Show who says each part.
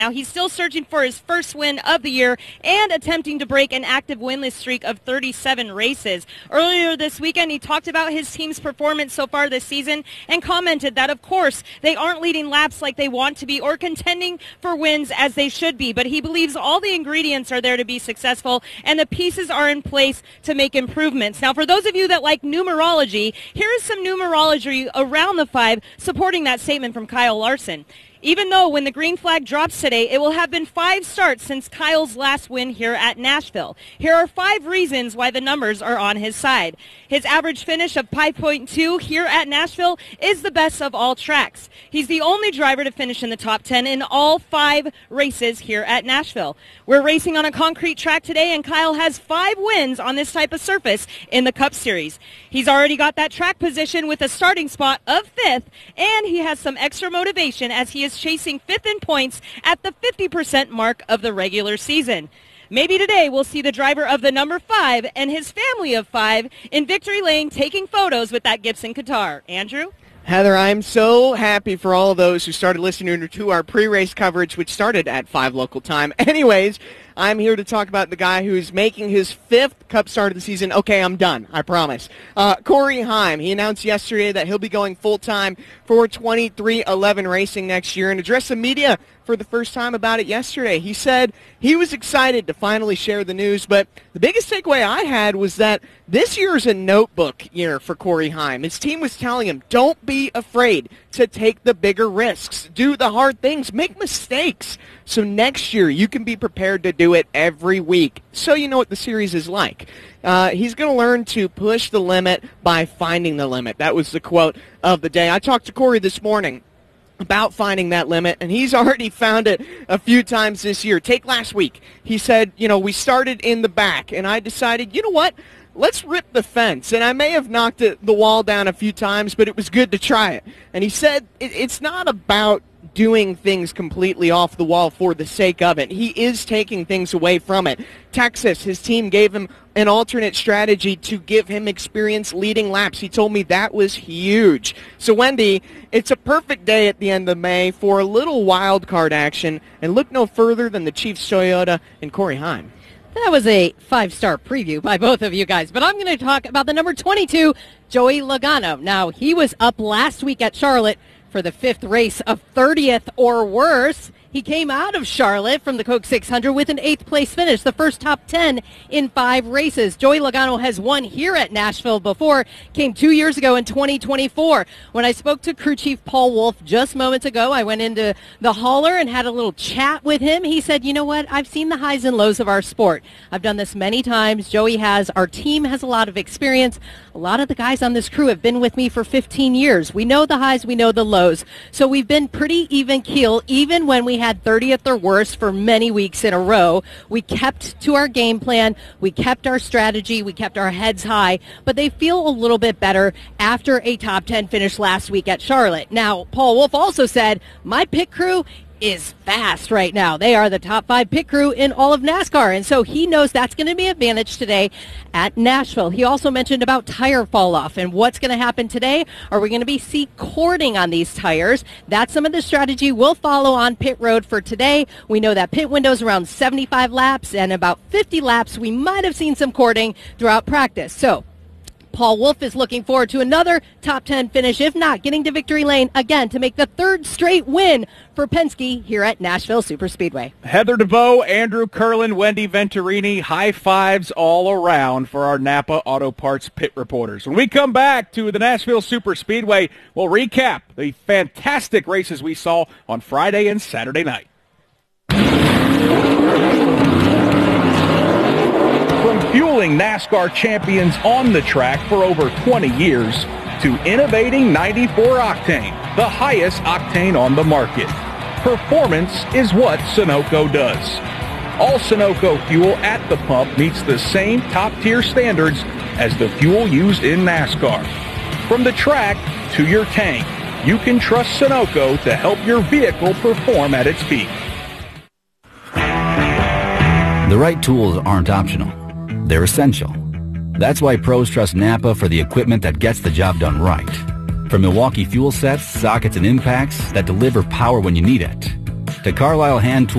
Speaker 1: Now, he's still searching for his first win of the year and attempting to break an active winless streak of 37 races. Earlier this weekend, he talked about his team's performance so far this season and commented that, of course, they aren't leading laps like they want to be or contending for wins as they should be, but he believes all the ingredients are there to be successful and the pieces are in place to make improvements. Now, for those of you that like numerology, here is some numerology around the 5 supporting that statement from Kyle Larson. Even though when the green flag drops today, it will have been 5 starts since Kyle's last win here at Nashville. Here are 5 reasons why the numbers are on his side. His average finish of 5.2 here at Nashville is the best of all tracks. He's the only driver to finish in the top 10 in all 5 races here at Nashville. We're racing on a concrete track today, and Kyle has 5 wins on this type of surface in the Cup Series. He's already got that track position with a starting spot of 5th, and he has some extra motivation as he is chasing 5th in points at the 50% mark of the regular season. Maybe today we'll see the driver of the number 5 and his family of 5 in victory lane taking photos with that Gibson Qatar. Andrew?
Speaker 2: Heather, I'm so happy for all of those who started listening to our pre-race coverage, which started at 5 local time. Anyways, I'm here to talk about the guy who's making his 5th Cup start of the season. Okay, I'm done. I promise. Corey Heim, he announced yesterday that he'll be going full-time for 23XI Racing next year and addressed the media for the first time about it yesterday. He said he was excited to finally share the news, but the biggest takeaway I had was that this year is a notebook year for Corey Heim. His team was telling him, don't be afraid to take the bigger risks, do the hard things, make mistakes. So next year you can be prepared to do it every week so you know what the series is like. He's going to learn to push the limit by finding the limit. That was the quote of the day. I talked to Corey this morning about finding that limit, and he's already found it a few times this year. Take last week. He said, we started in the back, and I decided, you know what? Let's rip the fence. And I may have knocked the wall down a few times, but it was good to try it. And he said it's not about doing things completely off the wall for the sake of it. He is taking things away from it. Texas, his team gave him an alternate strategy to give him experience leading laps. He told me that was huge. So, Wendy, it's a perfect day at the end of May for a little wild card action, and look no further than the Chiefs Toyota and Corey Heim.
Speaker 3: That was a 5-star preview by both of you guys, but I'm going to talk about the number 22, Joey Logano. Now, he was up last week at Charlotte for the 5th race of 30th or worse. He came out of Charlotte from the Coke 600 with an 8th place finish, the first top 10 in 5 races. Joey Logano has won here at Nashville before, came 2 years ago in 2024. When I spoke to crew chief Paul Wolf just moments ago, I went into the hauler and had a little chat with him. He said, you know what, I've seen the highs and lows of our sport. I've done this many times. Joey has, our team has a lot of experience. A lot of the guys on this crew have been with me for 15 years. We know the highs, we know the lows. So we've been pretty even keel, even when we had 30th or worse for many weeks in a row. We kept to our game plan. We kept our strategy. We kept our heads high. But they feel a little bit better after a top 10 finish last week at Charlotte. Now, Paul Wolf also said, my pit crew is fast right now. They are the top 5 pit crew in all of NASCAR, and so he knows that's going to be an advantage today at Nashville. He also mentioned about tire fall off and what's going to happen today. Are we going to see cording on these tires? That's some of the strategy we'll follow on pit road for today. We know that pit window's around 75 laps, and about 50 laps we might have seen some cording throughout practice. So Paul Wolf is looking forward to another top 10 finish, if not getting to victory lane again to make the 3rd straight win for Penske here at Nashville Superspeedway.
Speaker 4: Heather DeVoe, Andrew Curlin, Wendy Venturini, high fives all around for our Napa Auto Parts pit reporters. When we come back to the Nashville Superspeedway, we'll recap the fantastic races we saw on Friday and Saturday night. From fueling NASCAR champions on the track for over 20 years to innovating 94 octane, the highest octane on the market. Performance is what Sunoco does. All Sunoco fuel at the pump meets the same top-tier standards as the fuel used in NASCAR. From the track to your tank, you can trust Sunoco to help your vehicle perform at its peak.
Speaker 5: The right tools aren't optional. They're essential. That's why pros trust Napa for the equipment that gets the job done right. From Milwaukee fuel sets, sockets, and impacts that deliver power when you need it, to Carlisle Hand Tools.